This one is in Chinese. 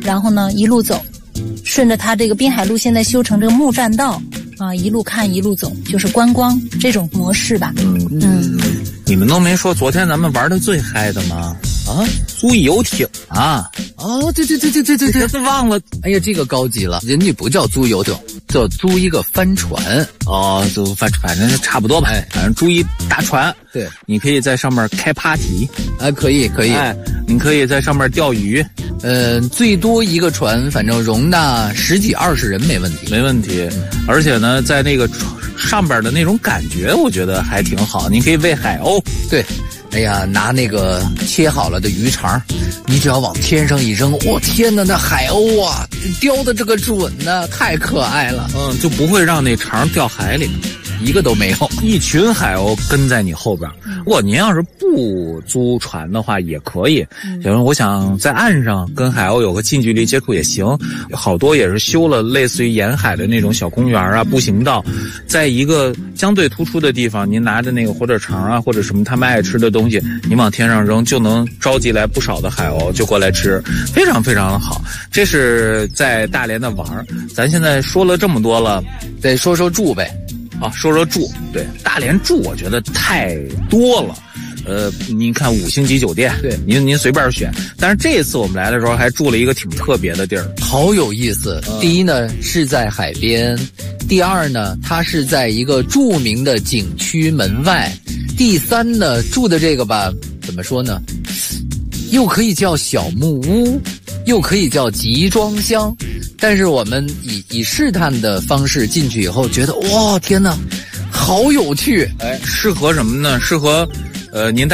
然后呢一路走，顺着它这个滨海路现在修成这个木栈道啊，一路看一路走，就是观光这种模式吧。 你们都没说昨天咱们玩的最嗨的吗？啊，租游艇啊！ 哦，对， 都忘了。 哎呀，这个高级了，人家不叫租游艇，叫租一个帆船。 哦，租帆船，反正差不多吧。反正租一大船， 对， 你可以在上面开 party。 可以。 哎，你可以在上面钓鱼。 最多一个船，反正容纳10几20人没问题。 没问题。而且呢，在那个上边的那种感觉，我觉得还挺好。你可以喂海鸥。 对。哎呀，拿那个切好了的鱼肠，你只要往天上一扔，我天哪，那海鸥啊，叼的这个准呢，太可爱了。 就不会让那肠掉海里， 一个都没有。 一群海鸥跟在你后边。如果您要是不租船的话，也可以。就是我想在岸上跟海鸥有个近距离接触也行。好多也是修了类似于沿海的那种小公园啊、步行道，在一个相对突出的地方，您拿着那个火腿肠啊或者什么他们爱吃的东西，你往天上扔，就能召集来不少的海鸥就过来吃，非常非常的好。这是在大连的玩。咱现在说了这么多了， 得说说住呗。 说说住。对，大连住我觉得太多了。您看5星级酒店， 对， 您随便选。但是这一次我们来的时候还住了一个挺特别的地儿， 好有意思。第一呢是在海边，第二呢它是在一个著名的景区门外，第三呢住的这个吧，怎么说呢，又可以叫小木屋，又可以叫集装箱。但是我们以试探的方式进去以后，觉得哇天哪，好有趣。 适合什么呢？适合您